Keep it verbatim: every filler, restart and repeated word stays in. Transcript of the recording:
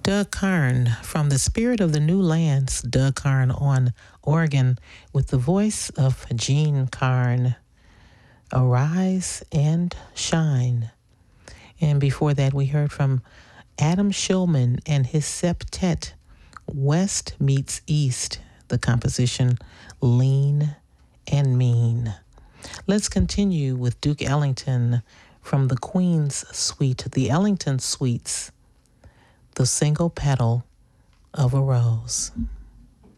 Doug Karn from the Spirit of the New Lands, Doug Karn on organ with the voice of Gene Karn, Arise and Shine. And before that, we heard from Adam Shulman and his septet, West Meets East, the composition Lean and Mean. Let's continue with Duke Ellington from the Queen's Suite, the Ellington Suites, The Single Petal of a Rose.